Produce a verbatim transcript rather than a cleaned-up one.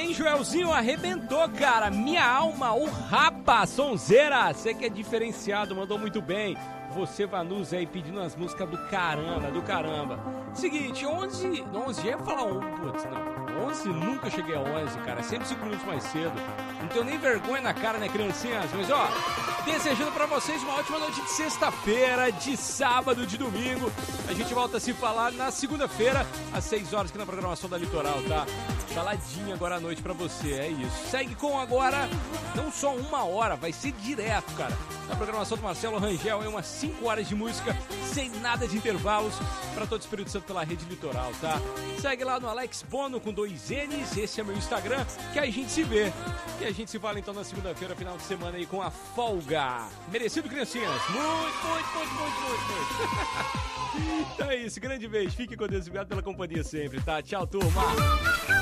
Sim, Joelzinho arrebentou, cara. Minha alma, o rapa, sonzeira. Você que é diferenciado, mandou muito bem. Você, Vanusa, aí pedindo umas músicas do caramba, do caramba. Seguinte, onze... onze, já ia falar um, putz, não. onze, nunca cheguei a onze, cara. Sempre cinco minutos mais cedo. Não tenho nem vergonha na cara, né, criancinhas? Mas, ó, desejando pra vocês uma ótima noite de sexta-feira, de sábado, de domingo. A gente volta a se falar na segunda-feira, às seis horas, aqui na programação da Litoral, tá? Saladinha agora à noite pra você, é isso. Segue com agora, não só uma hora, vai ser direto, cara. Na programação do Marcelo Rangel, é umas cinco horas de música, sem nada de intervalos, pra todo o Espírito Santo pela Rede Litoral, tá? Segue lá no Alex Bono com dois N's, esse é meu Instagram, que a gente se vê. E a gente se fala então na segunda-feira, final de semana aí com a folga. Merecido, criancinhas? Muito, muito, muito, muito, muito, muito. Então é isso, grande beijo, fique com Deus, obrigado pela companhia sempre, tá? Tchau, turma!